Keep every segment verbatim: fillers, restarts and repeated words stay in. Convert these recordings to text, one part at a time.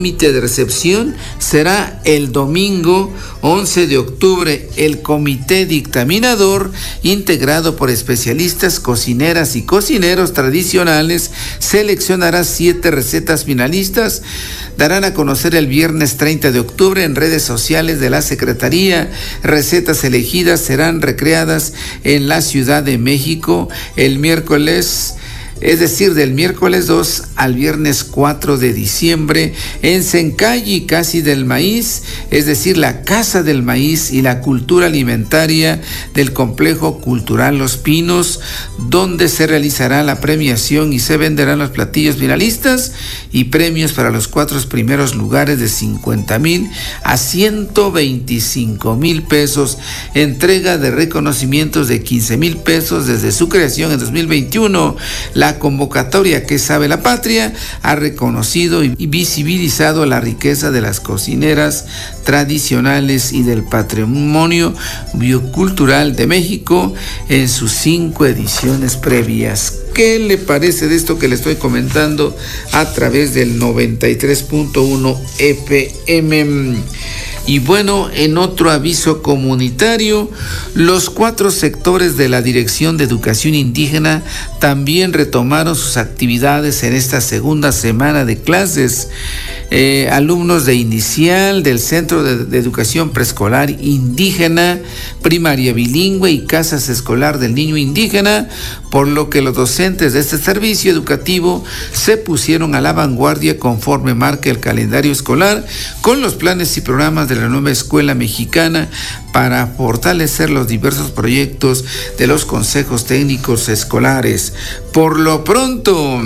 límite de recepción será el domingo once de octubre. El comité dictaminador, integrado por especialistas, cocineras y cocineros tradicionales, seleccionará siete recetas finalistas. Darán a conocer el viernes treinta de octubre en redes sociales de la Secretaría. Recetas elegidas serán recreadas en la Ciudad de México el miércoles, es decir, del miércoles dos al viernes cuatro de diciembre, en Sencalli, Casi del Maíz, es decir, la Casa del Maíz y la Cultura Alimentaria del Complejo Cultural Los Pinos, donde se realizará la premiación y se venderán los platillos finalistas y premios para los cuatro primeros lugares de cincuenta mil a ciento veinticinco mil pesos, entrega de reconocimientos de quince mil pesos desde su creación en dos mil veintiuno. La convocatoria Que Sabe la Patria ha reconocido y visibilizado la riqueza de las cocineras tradicionales y del patrimonio biocultural de México en sus cinco ediciones previas. ¿Qué le parece de esto que le estoy comentando a través del noventa y tres punto uno F M? Y bueno, en otro aviso comunitario, los cuatro sectores de la Dirección de Educación Indígena también retomaron sus actividades en esta segunda semana de clases. Eh, alumnos de inicial, del Centro de, de Educación Preescolar Indígena, Primaria Bilingüe y Casas Escolar del Niño Indígena, por lo que los docentes de este servicio educativo se pusieron a la vanguardia conforme marca el calendario escolar, con los planes y programas de la nueva escuela mexicana para fortalecer los diversos proyectos de los consejos técnicos escolares. Por lo pronto,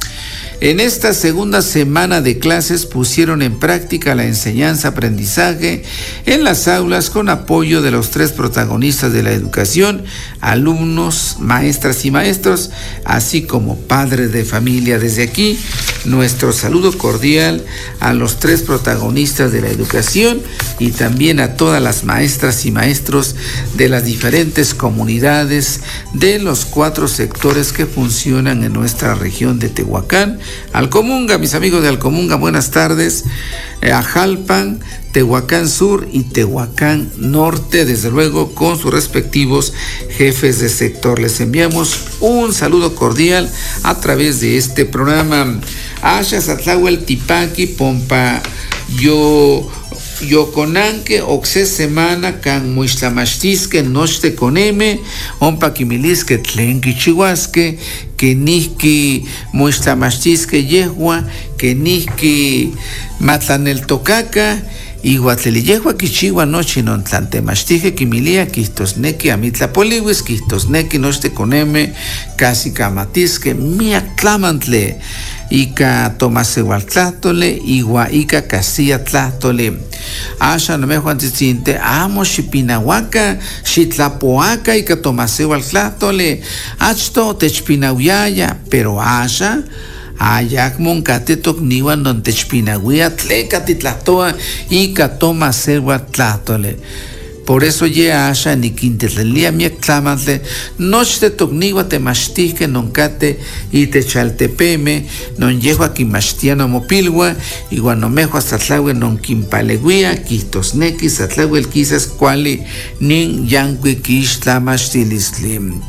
en esta segunda semana de clases pusieron en práctica la enseñanza-aprendizaje en las aulas con apoyo de los tres protagonistas de la educación, alumnos, maestras y maestros, así como padres de familia. Desde aquí, nuestro saludo cordial a los tres protagonistas de la educación y también a todas las maestras y maestros de las diferentes comunidades de los cuatro sectores que funcionan en nuestra región de Tehuacán. Alcomunga, mis amigos de Alcomunga, buenas tardes. Eh, a Jalpan, Tehuacán Sur y Tehuacán Norte, desde luego con sus respectivos jefes de sector. Les enviamos un saludo cordial a través de este programa. Asha Satlahuel Tipaki, Pompa, yo... Yoconanque, oxe semana, can muixtlamachtisque, nochte coneme, ompa quimilisque, tlenqui chihuasque, que nihki muixtlamachtisque yehua, que nihki matlaneltocaca, iguatleli yehua quichihua nochi non tlantemachtige quimilia, quistosnequi amitlapolihuis, quistosnequi nochte coneme, casi camatisque, miak tlamantle. Ica tomasewaltlahtole, igua Ica Castilla tlahtole. Asha no me Juan Tzitzinte, amo xipinahuaca, xitlapoaca, Ica tomasewaltlahtole. Achto techpinauyaya, pero Asha, ayak moncate tocniwan don techpinauia, tleca titlatoa, Ica tomasewaltlahtole. Por eso ye asha ni quintetlelia miak tlamantle, nochte tocniwa te machtique noncate y te chaltepeme, non yehua quimachtiano mopilwa, igual no mejo hasta tlawe non quimpaleguia, quistosnequi, satlawe el quizas cuali, nin yanqui quish tlamachtilislim.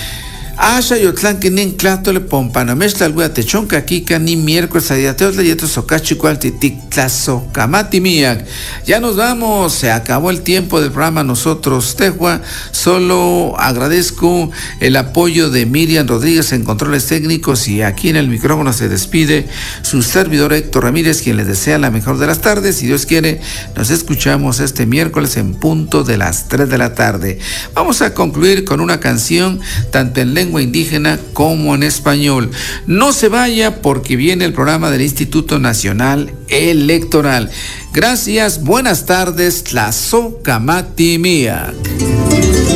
Asha yotlanque nin clatole pompanamesh tlalwea techonca kika ni miércoles adiateos leyetos socachi cual titic tlazo camati miak. Ya nos vamos, se acabó el tiempo del programa nosotros Tehua. Solo agradezco el apoyo de Miriam Rodríguez en controles técnicos y aquí en el micrófono se despide su servidor Héctor Ramírez, quien les desea la mejor de las tardes. Si Dios quiere, nos escuchamos este miércoles en punto de las tres de la tarde. Vamos a concluir con una canción tanto en lengua indígena como en español. No se vaya porque viene el programa del Instituto Nacional Electoral. Gracias, buenas tardes, Tlazo Camati Mía.